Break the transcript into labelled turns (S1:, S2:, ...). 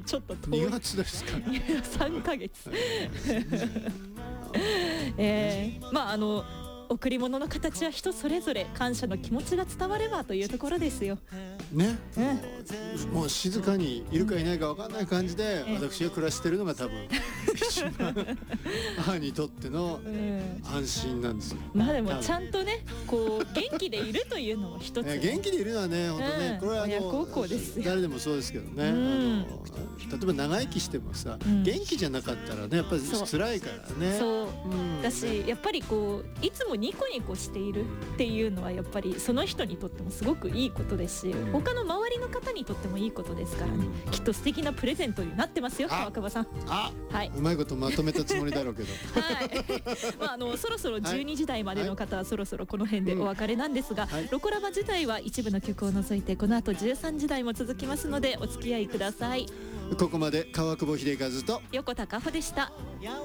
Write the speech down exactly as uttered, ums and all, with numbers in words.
S1: ちょっと遠い。
S2: にがつですか
S1: さんかげつえー、まああの贈り物の形は人それぞれ、感謝の気持ちが伝わればというところですよ
S2: ね、
S1: うん、
S2: もう静かにいるかいないか分かんない感じで、
S1: うん、
S2: 私が暮らしてるのが多分一番母にとっての安心なんですよ、
S1: うん、まあでもちゃんとねこう元気でいるというのも一つ、ね、
S2: 元気でいるのはね本当ね、うん、これはあの
S1: 親孝行ですよ。
S2: 誰でもそうですけどね、うん、あの例えば長生きしてもさ、うん、元気じゃなかったらねやっぱり辛いからね。
S1: そう、うん、だしやっぱりこういつもニコニコしているっていうのはやっぱりその人にとってもすごくいいことですし、うん、他の周りの方にとってもいいことですからね、うん、きっと素敵なプレゼントになってますよ川久保さん。
S2: あ、
S1: はい、
S2: うまいことまとめたつもりだろうけど
S1: はいまあ、あのそろそろじゅうにじ台までの方はそろそろこの辺でお別れなんですが、はい、ロコラバ自体は一部の曲を除いてこの後じゅうさんじ台も続きますのでお付き合いください。
S2: ここまで川久保秀和と
S1: 横田加穂でした。